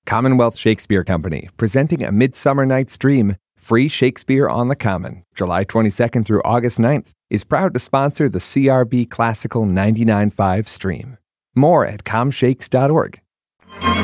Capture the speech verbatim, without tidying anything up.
Commonwealth Shakespeare Company, presenting A Midsummer Night's Dream, free Shakespeare on the Common, July twenty-second through August ninth, is proud to sponsor the C R B Classical ninety-nine point five stream. More at com shakes dot org.